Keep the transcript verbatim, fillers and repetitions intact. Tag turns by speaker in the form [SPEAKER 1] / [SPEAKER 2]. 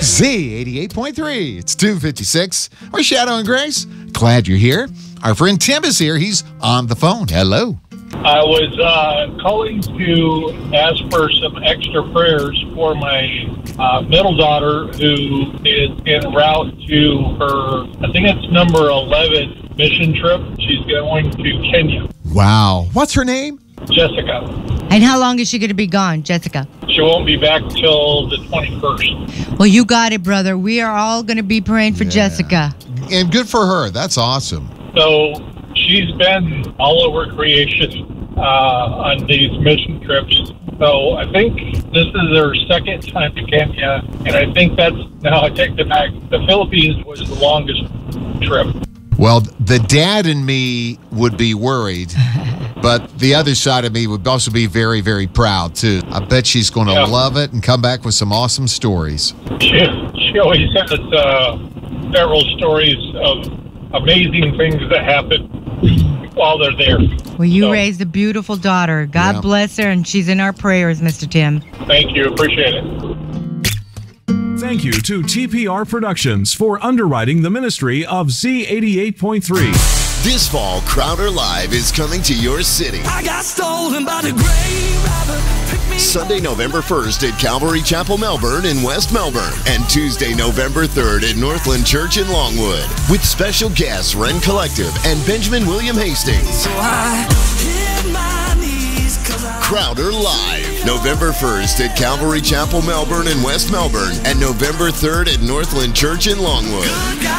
[SPEAKER 1] Z eighty-eight point three. It's two fifty-six. We're Shadow and Grace. Glad you're here. Our friend Tim is here. He's on the phone. Hello.
[SPEAKER 2] I was uh, calling to ask for some extra prayers for my uh, middle daughter who is en route to her, I think it's number eleven mission trip. She's going to Kenya.
[SPEAKER 1] Wow. What's her name?
[SPEAKER 2] Jessica.
[SPEAKER 3] And how long is she going to be gone, Jessica?
[SPEAKER 2] She won't be back till the twenty-first.
[SPEAKER 3] Well, you got it, brother. We are all going to be praying for
[SPEAKER 1] Yeah.
[SPEAKER 3] Jessica.
[SPEAKER 1] And good for her. That's awesome.
[SPEAKER 2] So she's been all over creation uh, on these mission trips. So I think this is her second time to Kenya, and I think that's, now I take it back, the Philippines was the longest trip.
[SPEAKER 1] Well, the dad in me would be worried, but the other side of me would also be very, very proud, too. I bet she's going to
[SPEAKER 2] Yeah.
[SPEAKER 1] love it and come back with some awesome stories.
[SPEAKER 2] She, she always has uh, several stories of amazing things that happen while they're there.
[SPEAKER 3] Well, you
[SPEAKER 2] So,
[SPEAKER 3] raised a beautiful daughter. God
[SPEAKER 1] Yeah.
[SPEAKER 3] bless her, and she's in our prayers, Mister Tim.
[SPEAKER 2] Thank you. Appreciate it.
[SPEAKER 4] Thank you to T P R Productions for underwriting the ministry of Z eighty-eight point three.
[SPEAKER 5] This fall, Crowder Live is coming to your city.
[SPEAKER 6] I got stolen by the grave robber. Pick me
[SPEAKER 5] Sunday, November first at Calvary Chapel, Melbourne in West Melbourne. And Tuesday, November third at Northland Church in Longwood. With special guests Ren Collective and Benjamin William Hastings.
[SPEAKER 6] so I hit my knees 'cause I
[SPEAKER 5] Crowder Live. November first at Calvary Chapel, Melbourne in West Melbourne. And November third at Northland Church in Longwood.
[SPEAKER 6] got